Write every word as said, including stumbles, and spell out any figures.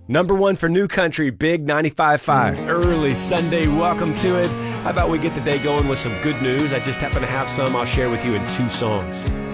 Number one for New Country, Big ninety-five point five. Early Sunday, welcome to it. How about we get the day going with some good news? I just happen to have some I'll share with you in two songs.